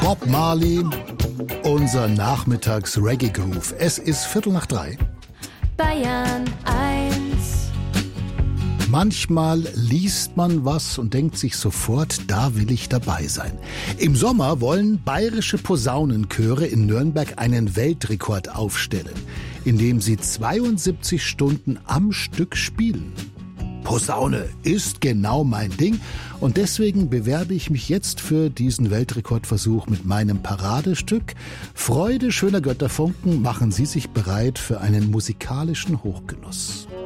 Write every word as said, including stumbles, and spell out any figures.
Bob Marley, unser Nachmittags-Reggae-Groove. Es ist Viertel nach drei. Bayern eins. Manchmal liest man was und denkt sich sofort, da will ich dabei sein. Im Sommer wollen bayerische Posaunenchöre in Nürnberg einen Weltrekord aufstellen, indem sie zweiundsiebzig Stunden am Stück spielen. Posaune ist genau mein Ding und deswegen bewerbe ich mich jetzt für diesen Weltrekordversuch mit meinem Paradestück. Freude schöner Götterfunken, machen Sie sich bereit für einen musikalischen Hochgenuss.